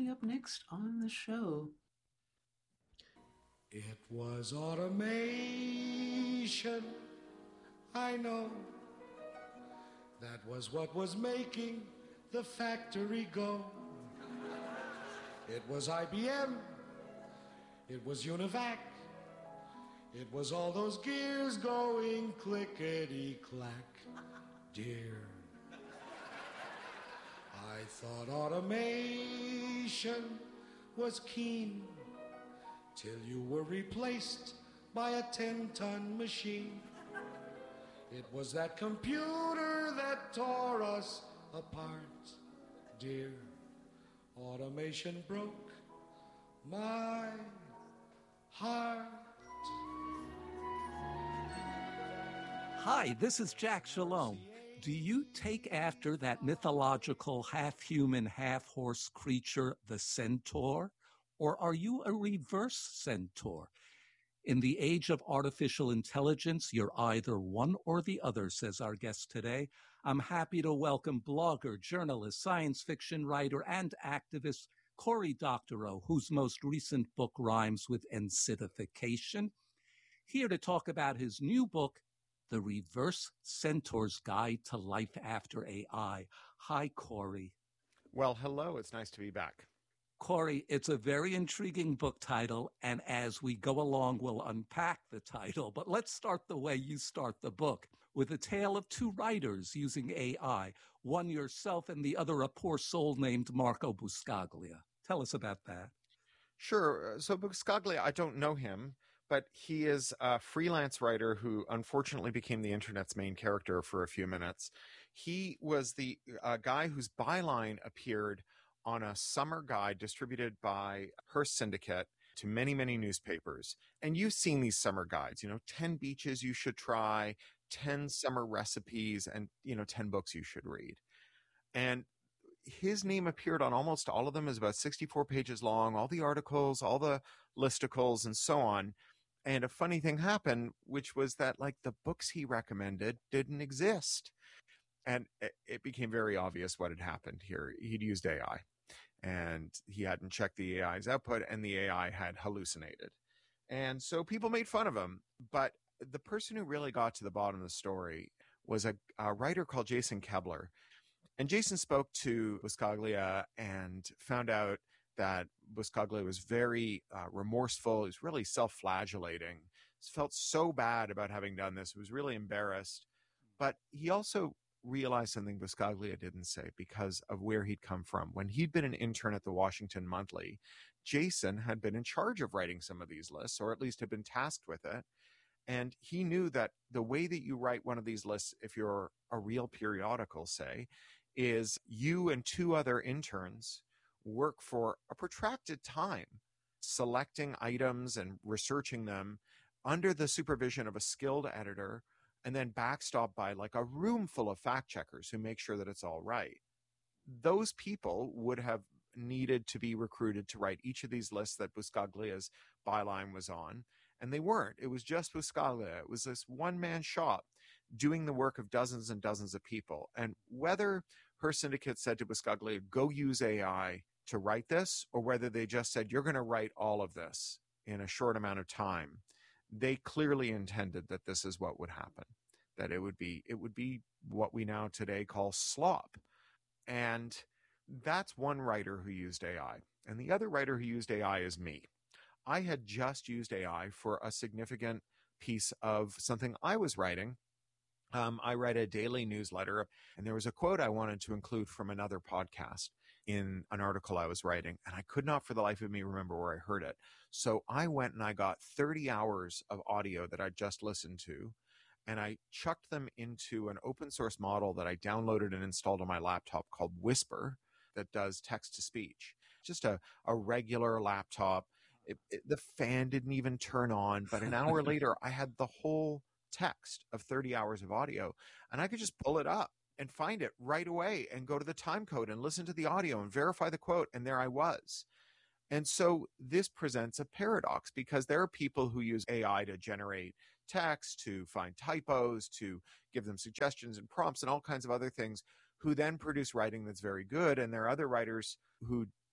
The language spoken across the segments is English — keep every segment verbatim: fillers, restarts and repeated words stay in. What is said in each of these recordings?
coming up next on the show. It was automation, I know. That was what was making the factory go. It was I B M, it was UNIVAC, it was all those gears going clickety-clack, dear. I thought automation was keen till you were replaced by a ten-ton machine. It was that computer that tore us apart, dear. Automation broke my heart. Hi, this is Jack Shalom. Do you take after that mythological half-human, half-horse creature, the centaur? Or are you a reverse centaur? In the age of artificial intelligence, you're either one or the other, says our guest today. I'm happy to welcome blogger, journalist, science fiction writer, and activist Cory Doctorow, whose most recent book rhymes with ensidification. Here to talk about his new book, The Reverse Centaur's Guide to Life After A I. Hi, Cory. Well, hello. It's nice to be back. Cory, it's a very intriguing book title, and as we go along, we'll unpack the title. But let's start the way you start the book, with a tale of two writers using A I, one yourself and the other a poor soul named Marco Buscaglia. Tell us about that. Sure. So Buscaglia, I don't know him, but he is a freelance writer who unfortunately became the internet's main character for a few minutes. He was the uh, guy whose byline appeared on a summer guide distributed by Hearst Syndicate to many, many newspapers. And you've seen these summer guides, you know, ten beaches you should try, ten summer recipes, and, you know, ten books you should read. And his name appeared on almost all of them. Is about sixty-four pages long, all the articles, all the listicles, and so on. And a funny thing happened, which was that, like, the books he recommended didn't exist. And it became very obvious what had happened here. He'd used A I, and he hadn't checked the A I's output, and the A I had hallucinated. And so people made fun of him. But the person who really got to the bottom of the story was a, a writer called Jason Kebler. And Jason spoke to Buscaglia and found out that Buscaglia was very uh, remorseful. He was really self-flagellating. He felt so bad about having done this. He was really embarrassed. But he also realized something Buscaglia didn't say because of where he'd come from. When he'd been an intern at the Washington Monthly, Jason had been in charge of writing some of these lists, or at least had been tasked with it. And he knew that the way that you write one of these lists, if you're a real periodical, say, is you and two other interns work for a protracted time, selecting items and researching them under the supervision of a skilled editor, and then backstopped by like a room full of fact checkers who make sure that it's all right. Those people would have needed to be recruited to write each of these lists that Buscaglia's byline was on, and they weren't. It was just Buscaglia. It was this one-man shop doing the work of dozens and dozens of people. And whether Hearst Syndicate said to Buscaglia, go use A I to write this, or whether they just said, you're going to write all of this in a short amount of time, they clearly intended that this is what would happen, that it would be it would be what we now today call slop. And that's one writer who used A I. And the other writer who used A I is me. I had just used A I for a significant piece of something I was writing. Um, I write a daily newsletter, and there was a quote I wanted to include from another podcast in an article I was writing, and I could not for the life of me remember where I heard it. So I went and I got thirty hours of audio that I just listened to, and I chucked them into an open source model that I downloaded and installed on my laptop called Whisper that does text to speech. Just a, a regular laptop. It, it, the fan didn't even turn on, but an hour later I had the whole text of thirty hours of audio, and I could just pull it up and find it right away and go to the time code and listen to the audio and verify the quote, and there I was. And so this presents a paradox, because there are people who use A I to generate text, to find typos, to give them suggestions and prompts and all kinds of other things, who then produce writing that's very good. And there are other writers who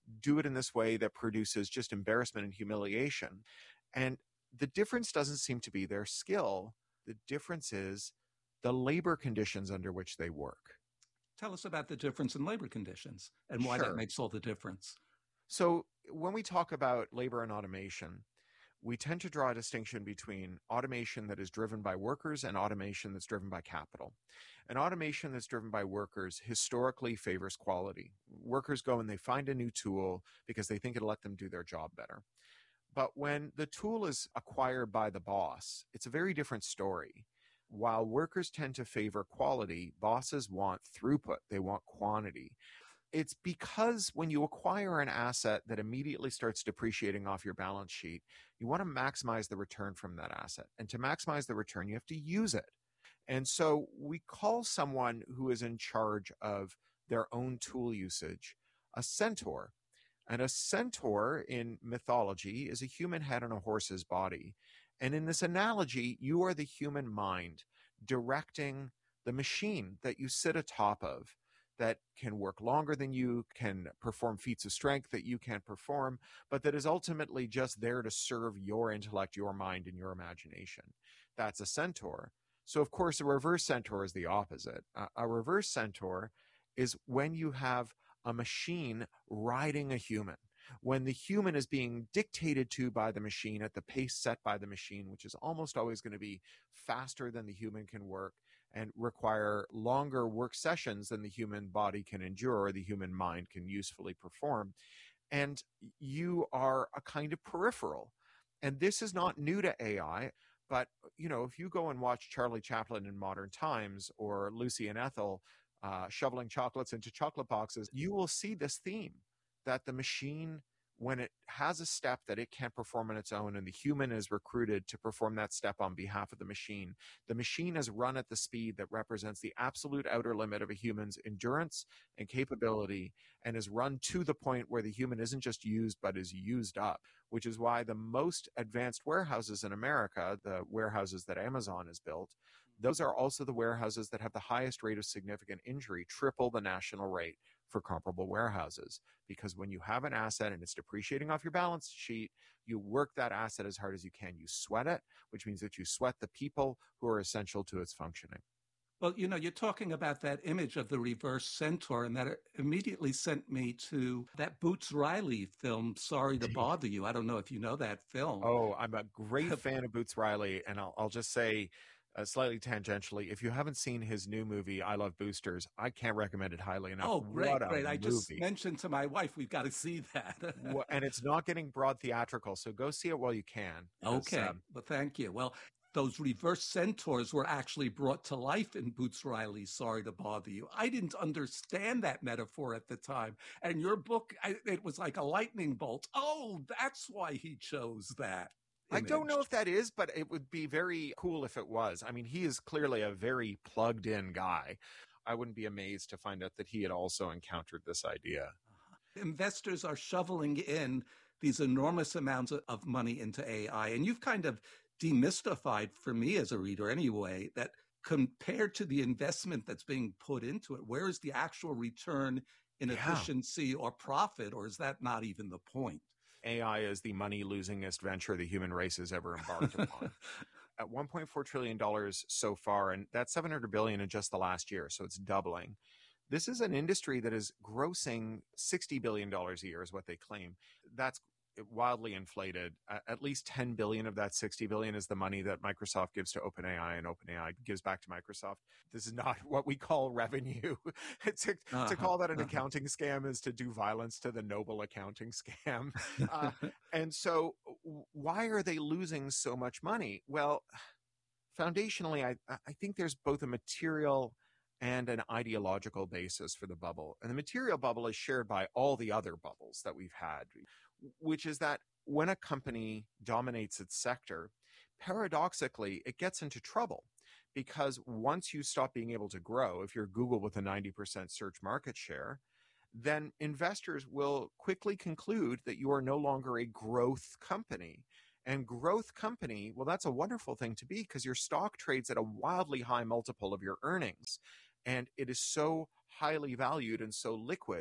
do it in this way that produces just embarrassment and humiliation. And the difference doesn't seem to be their skill. The difference is the labor conditions under which they work. Tell us about the difference in labor conditions and why Sure. that makes all the difference. So when we talk about labor and automation, we tend to draw a distinction between automation that is driven by workers and automation that's driven by capital. And automation that's driven by workers historically favors quality. Workers go and they find a new tool because they think it'll let them do their job better. But when the tool is acquired by the boss, it's a very different story. While workers tend to favor quality, bosses want throughput, they want quantity. It's because when you acquire an asset that immediately starts depreciating off your balance sheet, you want to maximize the return from that asset. And to maximize the return, you have to use it. And so we call someone who is in charge of their own tool usage a centaur. And a centaur in mythology is a human head on a horse's body. And in this analogy, you are the human mind directing the machine that you sit atop of, that can work longer than you, can perform feats of strength that you can't perform, but that is ultimately just there to serve your intellect, your mind, and your imagination. That's a centaur. So, of course, a reverse centaur is the opposite. Uh, a reverse centaur is when you have a machine riding a human, when the human is being dictated to by the machine at the pace set by the machine, which is almost always going to be faster than the human can work and require longer work sessions than the human body can endure or the human mind can usefully perform. And you are a kind of peripheral. And this is not new to A I, but, you know, if you go and watch Charlie Chaplin in Modern Times or Lucy and Ethel uh, shoveling chocolates into chocolate boxes, you will see this theme that the machine, when it has a step that it can't perform on its own and the human is recruited to perform that step on behalf of the machine, the machine is run at the speed that represents the absolute outer limit of a human's endurance and capability, and is run to the point where the human isn't just used but is used up, which is why the most advanced warehouses in America, the warehouses that Amazon has built, those are also the warehouses that have the highest rate of significant injury, triple the national rate for comparable warehouses. Because when you have an asset and it's depreciating off your balance sheet, you work that asset as hard as you can. You sweat it, which means that you sweat the people who are essential to its functioning. Well, you know, you're talking about that image of the reverse centaur, and that immediately sent me to that Boots Riley film, Sorry to Bother You. I don't know if you know that film. Oh, I'm a great fan of Boots Riley, and I'll, I'll just say, Uh, slightly tangentially, if you haven't seen his new movie, I Love Boosters, I can't recommend it highly enough. Oh, great, what a great. I movie. just mentioned to my wife, we've got to see that. Well, and it's not getting broad theatrical, so go see it while you can. Okay, um, well, thank you. Well, those reverse centaurs were actually brought to life in Boots Riley's Sorry to Bother You. I didn't understand that metaphor at the time. And your book, I, it was like a lightning bolt. Oh, that's why he chose that. Image. I don't know if that is, but it would be very cool if it was. I mean, he is clearly a very plugged in guy. I wouldn't be amazed to find out that he had also encountered this idea. Investors are shoveling in these enormous amounts of money into A I. And you've kind of demystified, for me as a reader anyway, that compared to the investment that's being put into it, where is the actual return in Yeah. efficiency or profit, or is that not even the point? A I is the money-losingest venture the human race has ever embarked upon. At one point four trillion dollars so far, and that's seven hundred billion dollars in just the last year, so it's doubling. This is an industry that is grossing sixty billion dollars a year is what they claim. That's wildly inflated. At least ten billion dollars of that sixty billion dollars is the money that Microsoft gives to OpenAI, and OpenAI gives back to Microsoft. This is not what we call revenue. to, uh-huh, to call that an uh-huh. accounting scam is to do violence to the noble accounting scam. Uh, and so why are they losing so much money? Well, foundationally, I, I think there's both a material and an ideological basis for the bubble. And the material bubble is shared by all the other bubbles that we've had, which is that when a company dominates its sector, paradoxically, it gets into trouble because once you stop being able to grow, if you're Google with a ninety percent search market share, then investors will quickly conclude that you are no longer a growth company. And growth company, well, that's a wonderful thing to be because your stock trades at a wildly high multiple of your earnings. And it is so highly valued and so liquid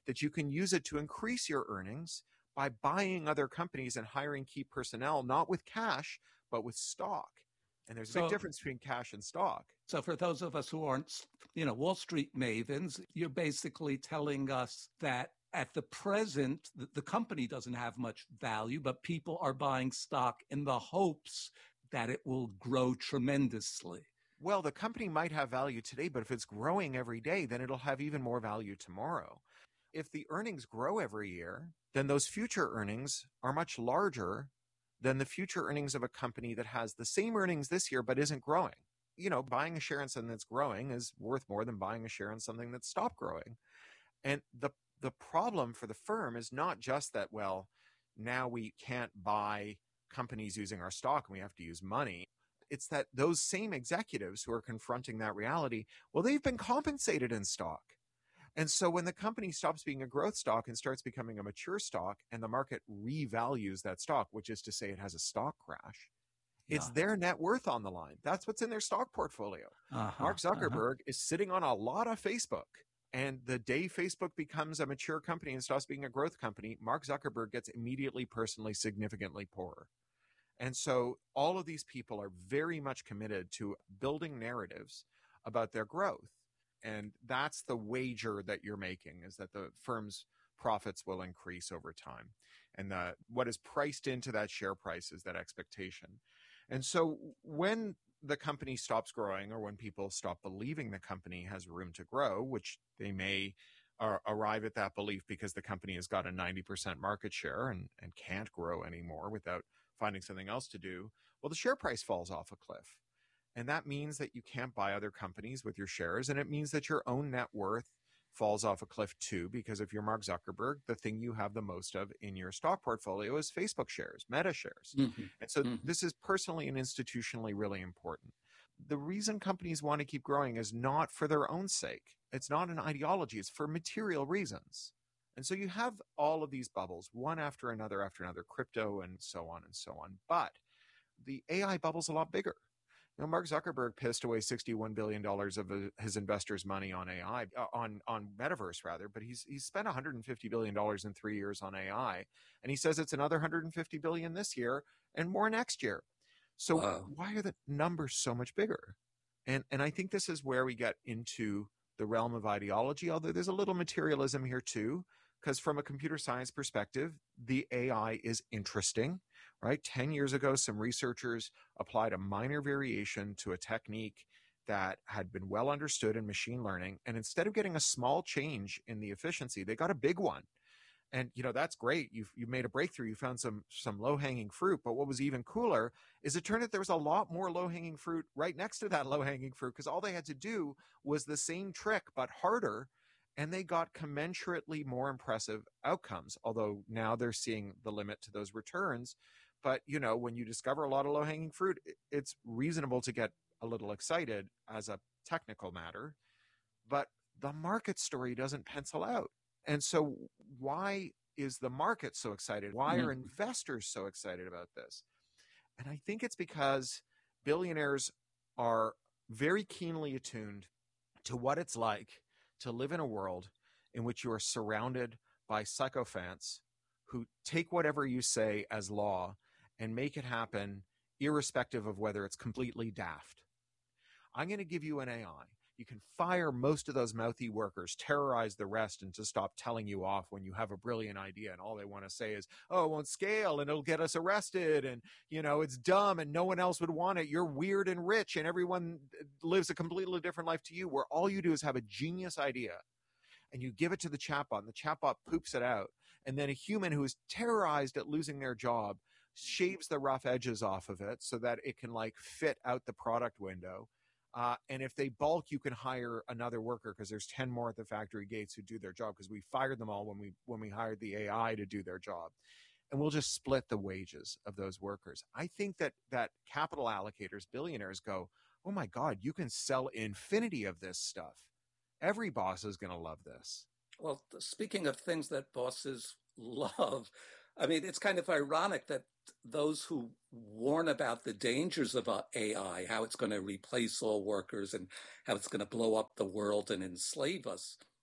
that you can use it to increase your earnings by buying other companies and hiring key personnel, not with cash, but with stock. And there's a So- big difference between cash and stock. So for those of us who aren't, you know, Wall Street mavens, you're basically telling us that at the present, the, the company doesn't have much value, but people are buying stock in the hopes that it will grow tremendously. Well, the company might have value today, but if it's growing every day, then it'll have even more value tomorrow. If the earnings grow every year, then those future earnings are much larger than the future earnings of a company that has the same earnings this year but isn't growing. You know, buying a share in something that's growing is worth more than buying a share in something that's stopped growing. And the the problem for the firm is not just that, well, now we can't buy companies using our stock and we have to use money. It's that those same executives who are confronting that reality, well, they've been compensated in stock. And so when the company stops being a growth stock and starts becoming a mature stock and the market revalues that stock, which is to say it has a stock crash, Yeah. it's their net worth on the line. That's what's in their stock portfolio. Uh-huh, Mark Zuckerberg uh-huh. is sitting on a lot of Facebook. And the day Facebook becomes a mature company and stops being a growth company, Mark Zuckerberg gets immediately, personally, significantly poorer. And so all of these people are very much committed to building narratives about their growth. And that's the wager that you're making, is that the firm's profits will increase over time. And the, what is priced into that share price is that expectation. And so when the company stops growing, or when people stop believing the company has room to grow, which they may uh, arrive at that belief because the company has got a ninety percent market share and, and can't grow anymore without finding something else to do, well, the share price falls off a cliff. And that means that you can't buy other companies with your shares. And it means that your own net worth falls off a cliff too, because if you're Mark Zuckerberg, the thing you have the most of in your stock portfolio is Facebook shares, Meta shares. Mm-hmm. And so mm-hmm. this is personally and institutionally really important. The reason companies want to keep growing is not for their own sake. It's not an ideology. It's for material reasons. And so you have all of these bubbles, one after another after another, crypto and so on and so on. But the A I bubble's a lot bigger. You know, Mark Zuckerberg pissed away sixty-one billion dollars of his investors' money on A I, uh, on on metaverse rather, but he's he's spent one hundred fifty billion dollars in three years on A I, and he says it's another one hundred fifty billion dollars this year and more next year. So Wow. Why are the numbers so much bigger? And and I think this is where we get into the realm of ideology, although there's a little materialism here too, because from a computer science perspective, the A I is interesting, right? ten years ago, some researchers applied a minor variation to a technique that had been well understood in machine learning. And instead of getting a small change in the efficiency, they got a big one. And, you know, that's great. You've, you've made a breakthrough. You found some, some low-hanging fruit. But what was even cooler is it turned out there was a lot more low-hanging fruit right next to that low-hanging fruit, because all they had to do was the same trick, but harder. And they got commensurately more impressive outcomes, although now they're seeing the limit to those returns. But, you know, when you discover a lot of low-hanging fruit, it's reasonable to get a little excited as a technical matter. But the market story doesn't pencil out. And so why is the market so excited? Why are investors so excited about this? And I think it's because billionaires are very keenly attuned to what it's like to live in a world in which you are surrounded by sycophants who take whatever you say as law and make it happen irrespective of whether it's completely daft. I'm going to give you an A I. You can fire most of those mouthy workers, terrorize the rest, and to stop telling you off when you have a brilliant idea. And all they want to say is, oh, it won't scale and it'll get us arrested. And, you know, it's dumb and no one else would want it. You're weird and rich and everyone lives a completely different life to you, where all you do is have a genius idea and you give it to the chatbot and the chatbot poops it out. And then a human who is terrorized at losing their job shaves the rough edges off of it so that it can like fit out the product window. Uh, and if they bulk, you can hire another worker because there's ten more at the factory gates who do their job, because we fired them all when we when we hired the A I to do their job. And we'll just split the wages of those workers. I think that that capital allocators, billionaires go, oh my God, you can sell infinity of this stuff. Every boss is going to love this. Well, speaking of things that bosses love, I mean, it's kind of ironic that those who warn about the dangers of A I, how it's going to replace all workers and how it's going to blow up the world and enslave us,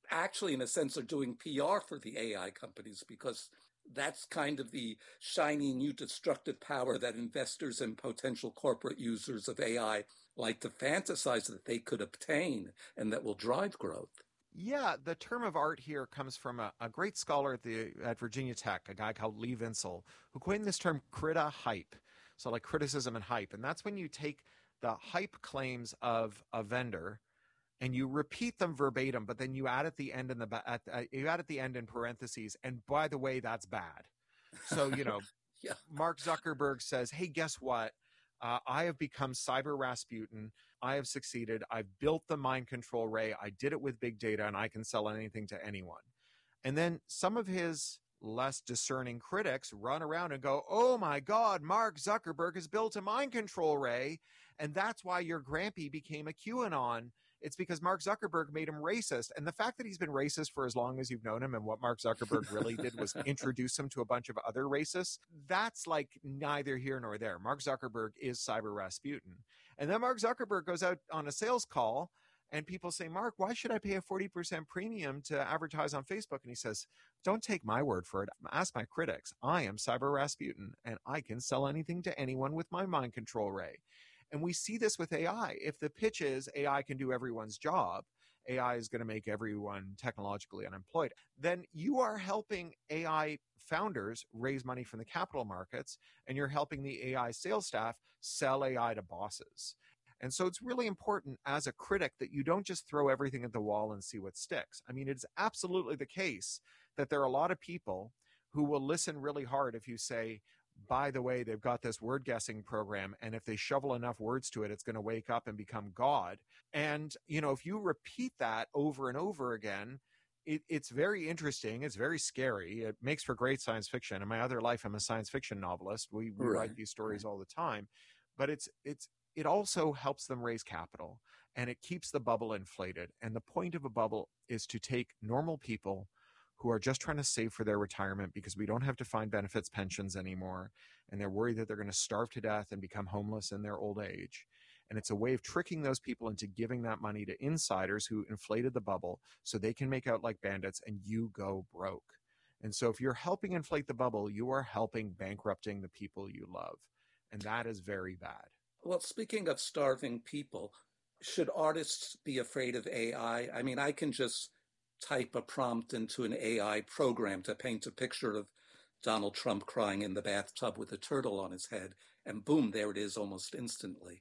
actually, in a sense, are doing P R for the A I companies, because that's kind of the shiny new destructive power that investors and potential corporate users of A I like to fantasize that they could obtain, and that will drive growth. Yeah, the term of art here comes from a, a great scholar at the at Virginia Tech, a guy called Lee Vinsel, who coined this term crita hype. So like criticism and hype. And that's when you take the hype claims of a vendor and you repeat them verbatim, but then you add at the end in the at, uh, you add at the end in parentheses, and by the way, that's bad. So, you know, yeah. Mark Zuckerberg says, hey, guess what? Uh, I have become Cyber Rasputin. I have succeeded. I've built the mind control ray. I did it with big data, and I can sell anything to anyone. And then some of his less discerning critics run around and go, oh my God, Mark Zuckerberg has built a mind control ray, and that's why your Grampy became a QAnon. It's because Mark Zuckerberg made him racist. And the fact that he's been racist for as long as you've known him, and what Mark Zuckerberg really did was introduce him to a bunch of other racists, that's like neither here nor there. Mark Zuckerberg is Cyber Rasputin. And then Mark Zuckerberg goes out on a sales call, and people say, Mark, why should I pay a forty percent premium to advertise on Facebook? And he says, don't take my word for it. Ask my critics. I am Cyber Rasputin, and I can sell anything to anyone with my mind control ray. And we see this with A I. If the pitch is A I can do everyone's job, A I is going to make everyone technologically unemployed, then you are helping A I founders raise money from the capital markets, and you're helping the A I sales staff sell A I to bosses. And so it's really important as a critic that you don't just throw everything at the wall and see what sticks. I mean, it's absolutely the case that there are a lot of people who will listen really hard if you say, by the way, they've got this word guessing program, and if they shovel enough words to it, it's going to wake up and become God. And, you know, if you repeat that over and over again, it, it's very interesting. It's very scary. It makes for great science fiction. In my other life, I'm a science fiction novelist. We, we Right. write these stories all the time, but it's, it's, it also helps them raise capital, and it keeps the bubble inflated. And the point of a bubble is to take normal people who are just trying to save for their retirement because we don't have defined benefits pensions anymore, and they're worried that they're going to starve to death and become homeless in their old age. And it's a way of tricking those people into giving that money to insiders who inflated the bubble so they can make out like bandits and you go broke. And so if you're helping inflate the bubble, you are helping bankrupting the people you love. And that is very bad. Well, speaking of starving people, should artists be afraid of A I? I mean, I can just type a prompt into an A I program to paint a picture of Donald Trump crying in the bathtub with a turtle on his head, and boom, there it is almost instantly.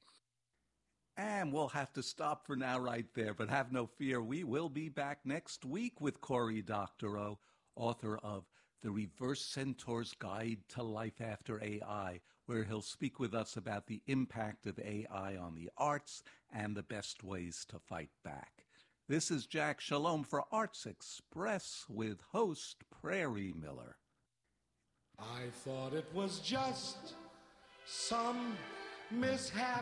And we'll have to stop for now right there, but have no fear. We will be back next week with Cory Doctorow, author of The Reverse Centaur's Guide to Life After A I, where he'll speak with us about the impact of A I on the arts and the best ways to fight back. This is Jack Shalom for Arts Express with host Prairie Miller. I thought it was just some mishap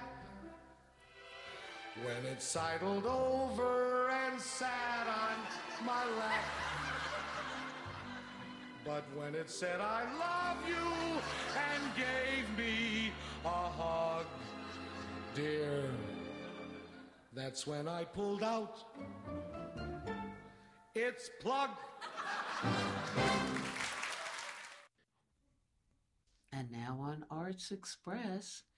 when it sidled over and sat on my lap. But when it said I love you and gave me a hug, dear, that's when I pulled out its plug. And now on Arts Express,